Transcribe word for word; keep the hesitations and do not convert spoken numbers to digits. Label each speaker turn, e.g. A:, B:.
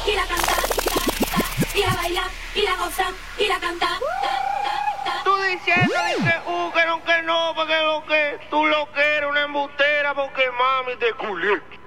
A: y la canta, y la baila, y la goza, y la canta.
B: Tú diciendo que uh, que no, que no, porque lo que tú lo que eres una embustera porque mami te culé.